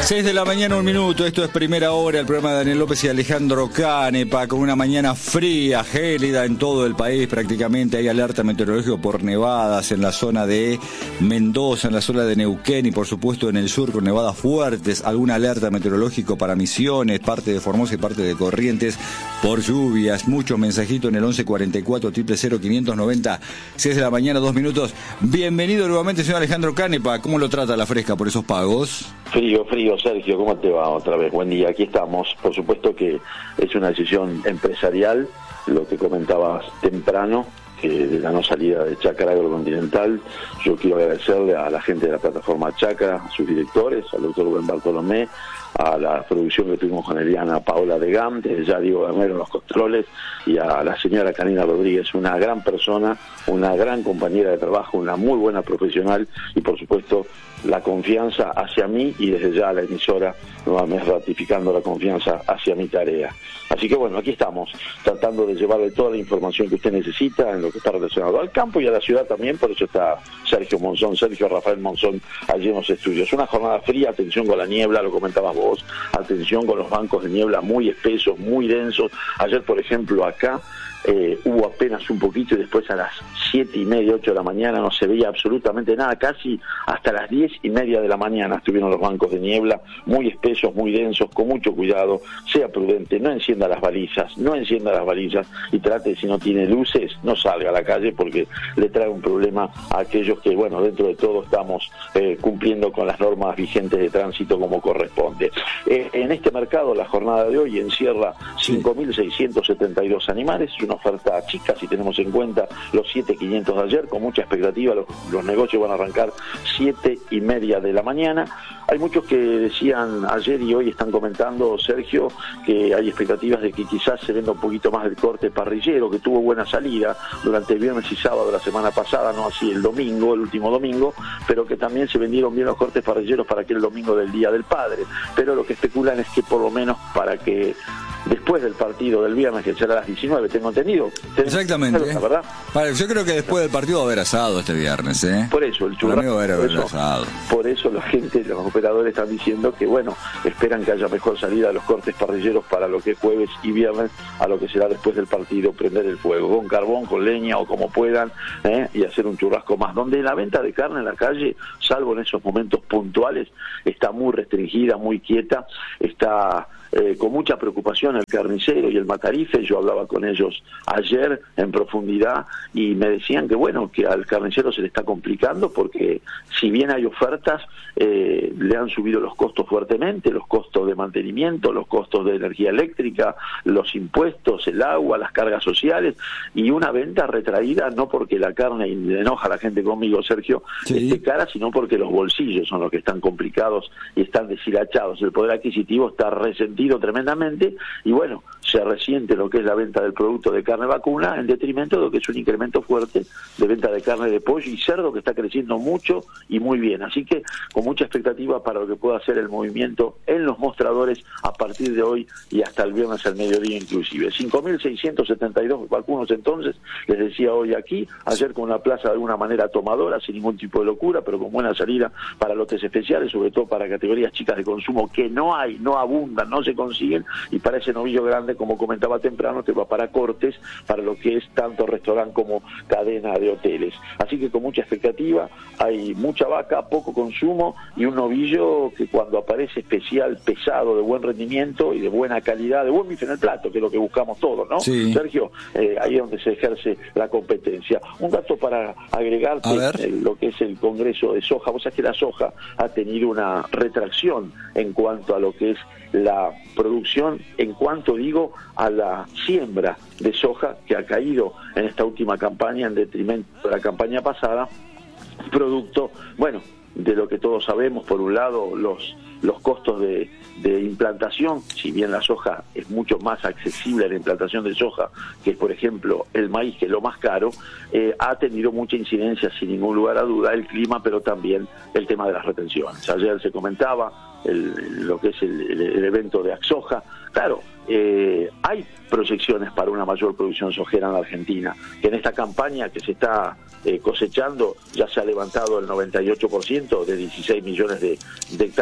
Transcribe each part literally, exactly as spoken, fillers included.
seis de la mañana, un minuto. Esto es Primera Hora, el programa de Daniel López y Alejandro Canepa, con una mañana fría, gélida en todo el país. Prácticamente hay alerta meteorológica por nevadas en la zona de Mendoza, en la zona de Neuquén y por supuesto en el sur con nevadas fuertes. Alguna alerta meteorológica para Misiones, parte de Formosa y parte de Corrientes por lluvias. Muchos mensajitos en el once cuarenta y cuatro, cero cero cero, quinientos noventa, seis de la mañana, dos minutos. Bienvenido nuevamente, señor Alejandro Canepa. ¿Cómo lo trata la Fresca por esos pagos? Frío, frío, Sergio, ¿cómo te va otra vez? Buen día, aquí estamos. Por supuesto que es una decisión empresarial, lo que comentabas temprano, que de la no salida de Chácara Agrocontinental. Yo quiero agradecerle a la gente de la plataforma Chácara, a sus directores, al doctor Rubén Bartolomé, a la producción que tuvimos con Eliana Paola de Gam, desde ya Diego Gamero en los controles, y a la señora Karina Rodríguez, una gran persona, una gran compañera de trabajo, una muy buena profesional, y por supuesto la confianza hacia mí, y desde ya la emisora nuevamente ratificando la confianza hacia mi tarea. Así que bueno, aquí estamos, tratando de llevarle toda la información que usted necesita en lo que está relacionado al campo y a la ciudad también. Por eso está Sergio Monzón, Sergio Rafael Monzón allí en los estudios. Una jornada fría, atención con la niebla, lo comentabas vos, atención con los bancos de niebla muy espesos, muy densos. Ayer, por ejemplo, acá Eh, hubo apenas un poquito y después a las siete y media, ocho de la mañana no se veía absolutamente nada, casi hasta las diez y media de la mañana estuvieron los bancos de niebla muy espesos, muy densos, con mucho cuidado, sea prudente, no encienda las balizas, no encienda las balizas y trate, si no tiene luces, no salga a la calle porque le trae un problema a aquellos que, bueno, dentro de todo estamos eh, cumpliendo con las normas vigentes de tránsito como corresponde. Eh, en este mercado, la jornada de hoy encierra cinco mil seiscientos setenta y dos animales, es una oferta chica si tenemos en cuenta los siete mil quinientos de ayer, con mucha expectativa. Los, los negocios van a arrancar siete y media de la mañana. Hay muchos que decían ayer y hoy están comentando, Sergio, que hay expectativas de que quizás se venda un poquito más del corte parrillero, que tuvo buena salida durante el viernes y sábado de la semana pasada, no así el domingo, el último domingo, pero que también se vendieron bien los cortes parrilleros para aquel domingo del Día del Padre. Pero lo que especulan es que por lo menos para que después del partido del viernes, que será a las diecinueve, tengo entendido. Exactamente. Cerca, ¿verdad? Vale, yo creo que después del partido va a haber asado este viernes, ¿eh? Por eso, el churrasco. Va a haber, por, eso, asado. por eso la gente, los operadores están diciendo que, bueno, esperan que haya mejor salida de los cortes parrilleros para lo que es jueves y viernes, a lo que será después del partido, prender el fuego, con carbón, con leña o como puedan, ¿eh? Y hacer un churrasco más. Donde la venta de carne en la calle, salvo en esos momentos puntuales, está muy restringida, muy quieta, está Eh, con mucha preocupación el carnicero y el matarife. Yo hablaba con ellos ayer en profundidad y me decían que bueno, que al carnicero se le está complicando porque si bien hay ofertas, eh, le han subido los costos fuertemente, los costos de mantenimiento, los costos de energía eléctrica, los impuestos, el agua, las cargas sociales, y una venta retraída, no porque la carne, y me enoja la gente conmigo, Sergio, sí, esté cara, sino porque los bolsillos son los que están complicados y están deshilachados. El poder adquisitivo está resentido tremendamente y bueno, se resiente lo que es la venta del producto de carne vacuna en detrimento de lo que es un incremento fuerte de venta de carne de pollo y cerdo, que está creciendo mucho y muy bien. Así que con mucha expectativa para lo que pueda hacer el movimiento en los mostradores a partir de hoy y hasta el viernes al mediodía inclusive. cinco mil seiscientos setenta y dos vacunos entonces, les decía hoy aquí, ayer con una plaza de alguna manera tomadora, sin ningún tipo de locura, pero con buena salida para lotes especiales, sobre todo para categorías chicas de consumo que no hay, no abundan, no se consiguen, y para ese novillo grande, como comentaba temprano, te va para cortes, para lo que es tanto restaurante como cadena de hoteles. Así que con mucha expectativa, hay mucha vaca, poco consumo y un novillo que cuando aparece especial, pesado, de buen rendimiento y de buena calidad, de buen bife en el plato, que es lo que buscamos todos, ¿no? Sí. Sergio, eh, ahí es donde se ejerce la competencia. Un dato para agregarte, eh, lo que es el Congreso de Soja. Vos sabés que la soja ha tenido una retracción en cuanto a lo que es la producción, en cuanto digo a la siembra de soja, que ha caído en esta última campaña en detrimento de la campaña pasada, producto, bueno, de lo que todos sabemos. Por un lado, los los costos de, de implantación, si bien la soja es mucho más accesible a la implantación de soja que, por ejemplo, el maíz, que es lo más caro, eh, ha tenido mucha incidencia, sin ningún lugar a duda, el clima, pero también el tema de las retenciones. Ayer se comentaba el, lo que es el, el, el evento de Axoja. Claro, eh, hay proyecciones para una mayor producción sojera en la Argentina, que en esta campaña que se está eh, cosechando ya se ha levantado el noventa y ocho por ciento, de dieciséis millones de, de hectáreas, se ha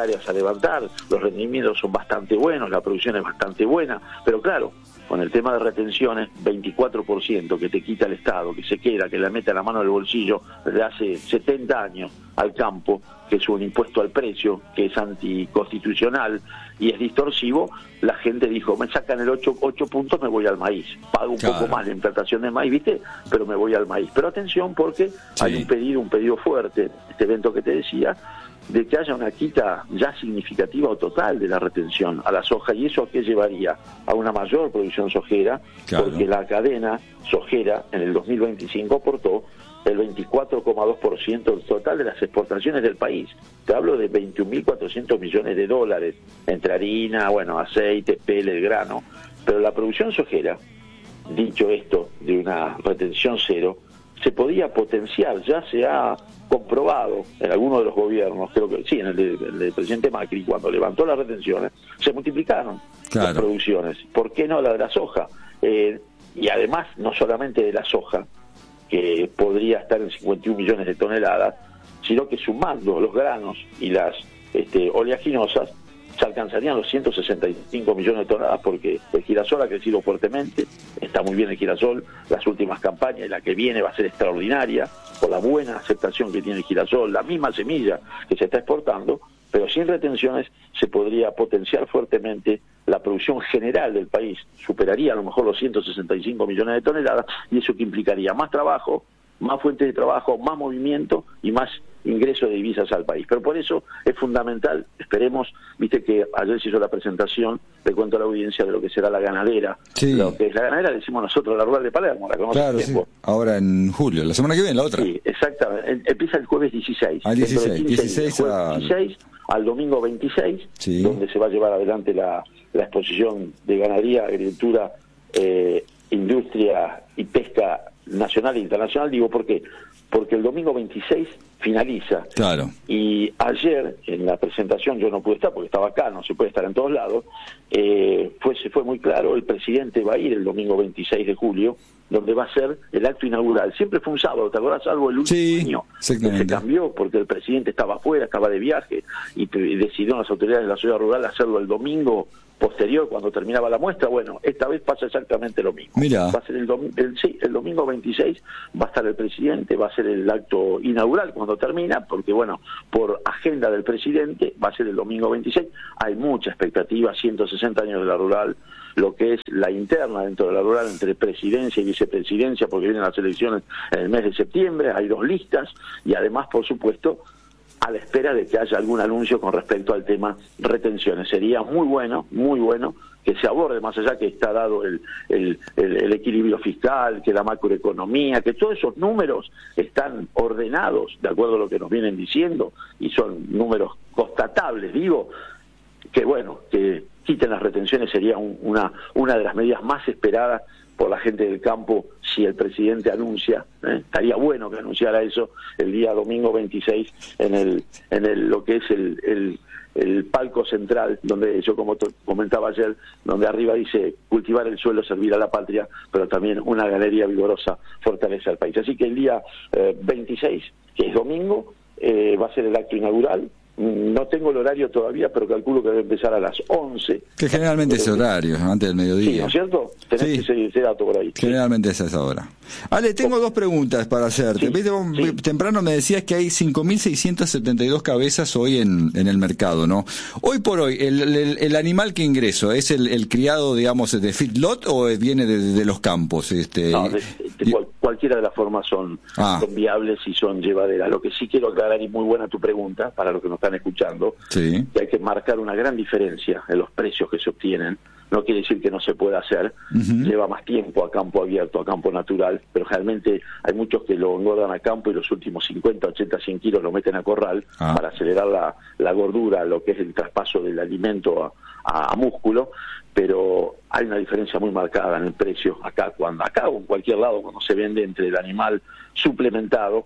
levantar, los rendimientos son bastante buenos, la producción es bastante buena, pero claro, con el tema de retenciones, veinticuatro por ciento que te quita el Estado, que se queda, que le mete la mano al bolsillo desde hace setenta años al campo, que es un impuesto al precio, que es anticonstitucional y es distorsivo, la gente dijo, me sacan el ocho puntos, me voy al maíz, pago un claro. poco más la implantación de maíz, ¿viste? Pero me voy al maíz. Pero atención porque sí. hay un pedido, un pedido fuerte, este evento que te decía, de que haya una quita ya significativa o total de la retención a la soja, y eso a qué llevaría a una mayor producción sojera, claro. porque la cadena sojera en el dos mil veinticinco aportó el veinticuatro coma dos por ciento del total de las exportaciones del país. Te hablo de veintiún mil cuatrocientos millones de dólares entre harina, bueno, aceite, pele, grano, pero la producción sojera, dicho esto de una retención cero, se podía potenciar, ya se ha comprobado en algunos de los gobiernos, creo que sí, en el, de, el del presidente Macri, cuando levantó las retenciones, se multiplicaron claro. las producciones. ¿Por qué no la de la soja? Eh, y además, no solamente de la soja, que podría estar en cincuenta y un millones de toneladas, sino que sumando los granos y las este, oleaginosas, se alcanzarían los ciento sesenta y cinco millones de toneladas, porque el girasol ha crecido fuertemente, está muy bien el girasol, las últimas campañas y la que viene va a ser extraordinaria, por la buena aceptación que tiene el girasol, la misma semilla que se está exportando, pero sin retenciones se podría potenciar fuertemente la producción general del país, superaría a lo mejor los ciento sesenta y cinco millones de toneladas, y eso que implicaría más trabajo, más fuentes de trabajo, más movimiento y más ingreso de divisas al país. Pero por eso es fundamental, esperemos, viste que ayer se hizo la presentación, le cuento a la audiencia de lo que será la ganadera, sí. lo que es la ganadera, decimos nosotros, la rural de Palermo, la conocemos. Claro, sí. Ahora en julio, la semana que viene, la otra. Sí, exactamente, empieza el jueves dieciséis. Ah, dieciséis, dieciséis, a... dieciséis al domingo veintiséis, sí. donde se va a llevar adelante la, la exposición de ganadería, agricultura, eh, industria y pesca nacional e internacional. Digo, ¿por qué? Porque el domingo veintiséis finaliza. Claro. Y ayer, en la presentación, yo no pude estar porque estaba acá, no se puede estar en todos lados, eh, fue, se fue muy claro, el presidente va a ir el domingo veintiséis de julio, donde va a ser el acto inaugural. Siempre fue un sábado, ¿te acuerdas? Salvo el último sí, año, que se cambió porque el presidente estaba afuera, estaba de viaje, y decidieron las autoridades de la ciudad rural hacerlo el domingo posterior, cuando terminaba la muestra. Bueno, esta vez pasa exactamente lo mismo. Mirá. Va a ser el, dom el, sí, el domingo veintiséis va a estar el presidente, va a ser el acto inaugural cuando termina, porque bueno, por agenda del presidente va a ser el domingo veintiséis. Hay mucha expectativa, ciento sesenta años de la rural, lo que es la interna dentro de la rural entre presidencia y vicepresidencia, porque vienen las elecciones en el mes de septiembre, hay dos listas, y además, por supuesto, a la espera de que haya algún anuncio con respecto al tema retenciones. Sería muy bueno, muy bueno que se aborde, más allá que está dado el, el, el, el equilibrio fiscal, que la macroeconomía, que todos esos números están ordenados de acuerdo a lo que nos vienen diciendo, y son números constatables, digo, que bueno, que quiten las retenciones sería un, una, una de las medidas más esperadas por la gente del campo si el presidente anuncia, ¿eh? Estaría bueno que anunciara eso el día domingo veintiséis en el en el lo que es el, el, el palco central, donde yo como comentaba ayer, donde arriba dice cultivar el suelo, servir a la patria, pero también una ganadería vigorosa fortalece al país. Así que el día eh, veintiséis, que es domingo, eh, va a ser el acto inaugural. No tengo el horario todavía, pero calculo que debe empezar a las once. Que generalmente es horario, antes del mediodía. Sí, ¿no es cierto? Tenés sí. ese, ese dato por ahí. Generalmente sí. Es a esa hora. Ale, tengo dos preguntas para hacerte. Sí. Sí. Temprano me decías que hay cinco mil seiscientas setenta y dos cabezas hoy en, en el mercado, ¿no? Hoy por hoy, ¿el, el, el animal que ingreso es el, el criado, digamos, de feedlot o viene de, de los campos? Este, no, de, de, cual, cualquiera de las formas son, ah. son viables y son llevaderas. Lo que sí quiero aclarar, y muy buena tu pregunta, para los que nos están escuchando, sí. que hay que marcar una gran diferencia en los precios que se obtienen. No quiere decir que no se pueda hacer, uh-huh. lleva más tiempo a campo abierto, a campo natural, pero realmente hay muchos que lo engordan a campo y los últimos cincuenta, ochenta, cien kilos lo meten a corral ah. para acelerar la, la gordura, lo que es el traspaso del alimento a, a, a músculo, pero hay una diferencia muy marcada en el precio acá, cuando acá o en cualquier lado, cuando se vende entre el animal suplementado,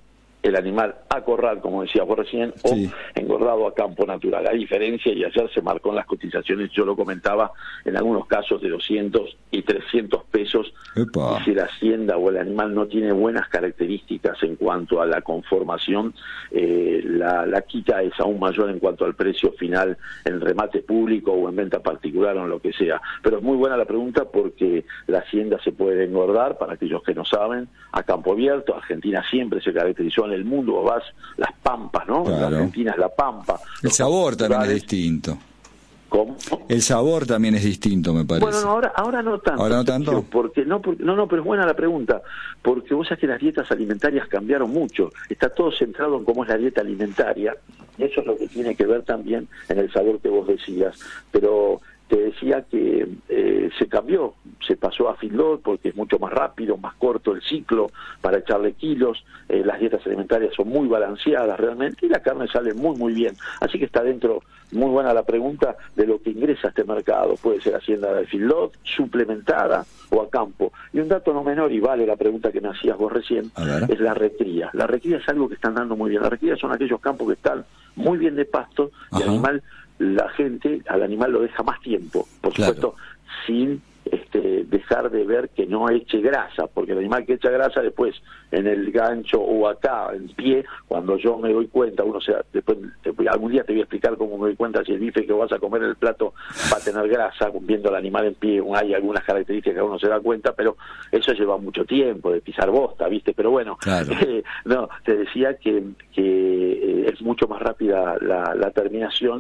el animal a corral, como decía vos recién, o sí. engordado a campo natural. La diferencia, y ayer se marcó en las cotizaciones, yo lo comentaba, en algunos casos de doscientos y trescientos pesos, y si la hacienda o el animal no tiene buenas características en cuanto a la conformación, eh, la, la quita es aún mayor en cuanto al precio final en remate público o en venta particular o en lo que sea. Pero es muy buena la pregunta porque la hacienda se puede engordar, para aquellos que no saben, a campo abierto. Argentina siempre se caracterizó en el mundo, vos vas, las pampas, ¿no? Claro. En Argentina es la pampa. El sabor también es distinto. ¿Cómo? El sabor también es distinto, me parece. Bueno, no, ahora, ahora no tanto. ¿Ahora no tanto? Porque, no, porque, no, no, pero es buena la pregunta, porque vos sabés que las dietas alimentarias cambiaron mucho. Está todo centrado en cómo es la dieta alimentaria. Eso es lo que tiene que ver también en el sabor que vos decías. Pero te decía que eh, se cambió, se pasó a feedlot porque es mucho más rápido, más corto el ciclo para echarle kilos, eh, las dietas alimentarias son muy balanceadas realmente y la carne sale muy muy bien, así que está dentro, muy buena la pregunta, de lo que ingresa a este mercado, puede ser hacienda de feedlot, suplementada o a campo. Y un dato no menor, y vale la pregunta que me hacías vos recién, es la recría. La recría es algo que están dando muy bien, la recría son aquellos campos que están muy bien de pasto y el animal, la gente al animal lo deja más tiempo, por claro. supuesto, sin este, dejar de ver que no eche grasa, porque el animal que echa grasa después en el gancho o acá, en pie, cuando yo me doy cuenta, uno se, después te, algún día te voy a explicar cómo me doy cuenta si el bife que vas a comer en el plato va a tener grasa, viendo al animal en pie, hay algunas características que uno se da cuenta, pero eso lleva mucho tiempo, de pisar bosta, ¿viste? Pero bueno, claro. eh, no, te decía que, que eh, es mucho más rápida la, la terminación,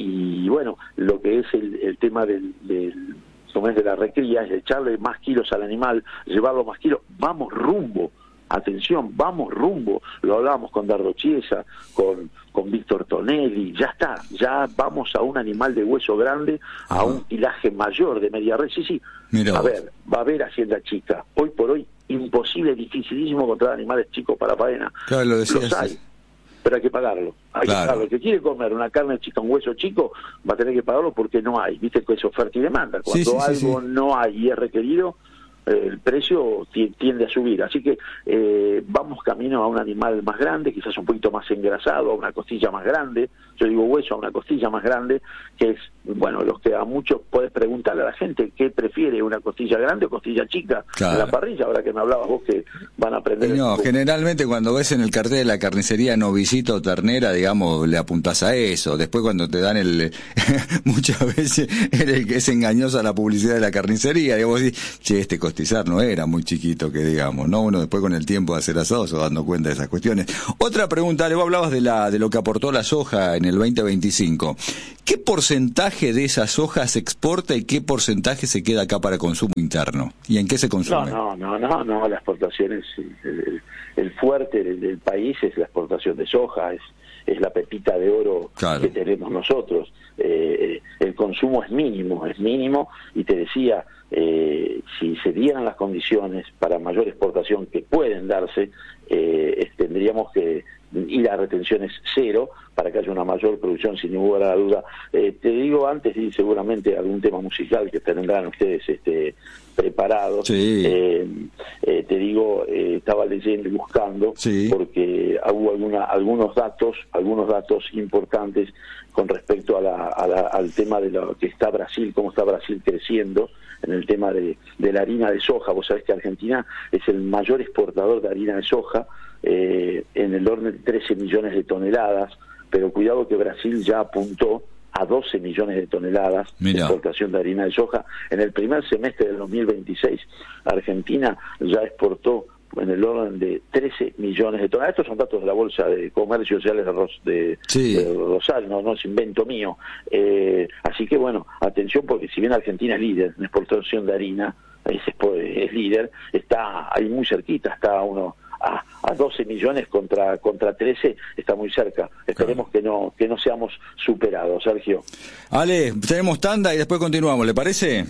y bueno, lo que es el, el tema del, del como es de la recría, es echarle más kilos al animal, llevarlo más kilos, vamos rumbo, atención, vamos rumbo, lo hablábamos con Dardo Chiesa, con, con Víctor Tonelli, ya está, ya vamos a un animal de hueso grande, Ajá. a un kilaje mayor de media red, sí, sí, Mirá. a ver, va a haber hacienda chica, hoy por hoy, imposible, dificilísimo encontrar animales chicos para faena, claro, lo decías, los hay. Pero hay que pagarlo, hay claro. que pagarlo. El que quiere comer una carne chica, un hueso chico, va a tener que pagarlo porque no hay. Viste que es oferta y demanda. Cuando sí, sí, algo sí, sí. no hay y es requerido, eh, el precio tiende a subir. Así que eh, vamos camino a un animal más grande, quizás un poquito más engrasado, a una costilla más grande. Yo digo hueso, a una costilla más grande, que es, bueno, los que a muchos podés preguntarle a la gente qué prefiere, una costilla grande o costilla chica claro. en la parrilla, ahora que me hablabas vos que van a aprender. Y no, generalmente cuando ves en el cartel de la carnicería novicito o ternera, digamos, le apuntás a eso. Después cuando te dan el... muchas veces es engañosa la publicidad de la carnicería, digamos, che, este costizar no era muy chiquito, que digamos, ¿no? Uno después con el tiempo de hacer asados se va dando cuenta de esas cuestiones. Otra pregunta, vos hablabas de la de lo que aportó la soja en el veinte veinticinco. ¿Qué porcentaje de esa soja se exporta y qué porcentaje se queda acá para consumo interno? ¿Y en qué se consume? No, no, no, no, no la exportación es el, el, el fuerte del, del país es la exportación de soja, es, es la pepita de oro claro. que tenemos nosotros. Eh, el consumo es mínimo, es mínimo, y te decía, eh, si se dieran las condiciones para mayor exportación que pueden darse, eh, tendríamos que ir a retenciones cero para que haya una mayor producción, sin ninguna duda. Eh, te digo antes, y seguramente algún tema musical que tendrán ustedes este preparados, sí. eh, eh, te digo, eh, estaba leyendo y buscando, sí. porque hubo alguna, algunos datos, algunos datos importantes con respecto a la, a la, al tema de lo que está Brasil, cómo está Brasil creciendo en el tema de, de la harina de soja. Vos sabés que Argentina es el mayor exportador de harina de soja, eh, en el orden de trece millones de toneladas, pero cuidado que Brasil ya apuntó a doce millones de toneladas Mirá. de exportación de harina de soja. En el primer semestre del dos mil veintiséis, Argentina ya exportó en el orden de trece millones de toneladas. Estos son datos de la Bolsa de Comercio Sociales de, Ros, de, sí. de Rosario, no, no es invento mío. Eh, así que bueno, atención, porque si bien Argentina es líder en exportación de harina, es, es líder, está ahí muy cerquita, está a uno... A, a doce millones contra contra trece, está muy cerca. Esperemos claro. que no que no seamos superados, Sergio. Ale, tenemos tanda y después continuamos, ¿le parece?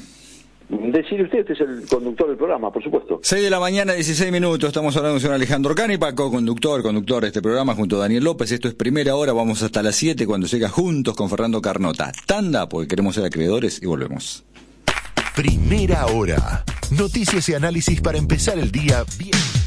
Decir usted, este es el conductor del programa, por supuesto. seis de la mañana, dieciséis minutos, estamos hablando con Alejandro Canepa, co-conductor, conductor de este programa junto a Daniel López. Esto es Primera Hora, vamos hasta las siete cuando llega juntos con Fernando Carnota. Tanda, porque queremos ser acreedores, y volvemos. Primera Hora, noticias y análisis para empezar el día bien.